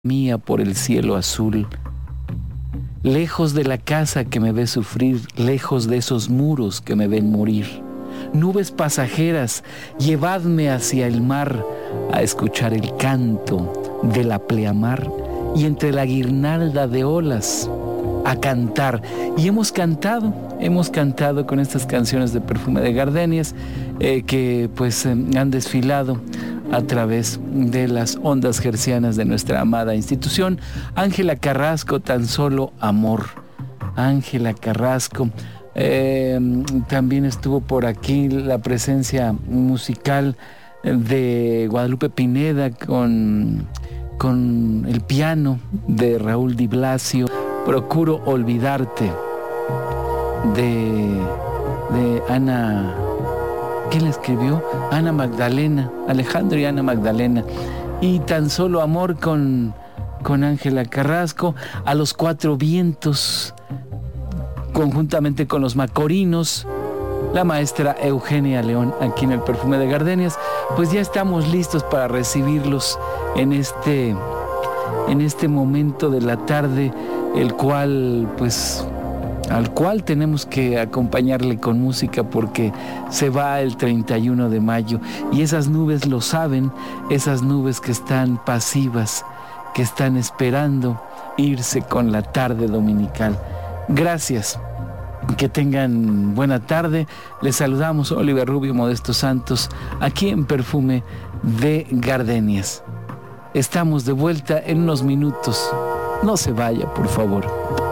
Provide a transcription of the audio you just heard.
mía por el cielo azul, lejos de la casa que me ve sufrir, lejos de esos muros que me ven morir. Nubes pasajeras, llevadme hacia el mar a escuchar el canto de la pleamar y entre la guirnalda de olas a cantar. Y hemos cantado con estas canciones de Perfume de Gardenias que pues han desfilado a través de las ondas hercianas de nuestra amada institución. Ángela Carrasco, Tan Solo Amor. Ángela Carrasco. También estuvo por aquí la presencia musical de Guadalupe Pineda con el piano de Raúl Di Blasio. Procuro olvidarte de Ana. ¿Quién la escribió? Ana Magdalena, Alejandro y Ana Magdalena. Y Tan Solo Amor con Ángela Carrasco. A los Cuatro Vientos, conjuntamente con los Macorinos, la maestra Eugenia León, aquí en el Perfume de Gardenias. Pues ya estamos listos para recibirlos en este momento de la tarde, al cual tenemos que acompañarle con música porque se va el 31 de mayo y esas nubes lo saben, esas nubes que están pasivas, que están esperando irse con la tarde dominical. Gracias, que tengan buena tarde. Les saludamos Oliver Rubio, Modesto Santos, aquí en Perfume de Gardenias. Estamos de vuelta en unos minutos. No se vaya, por favor.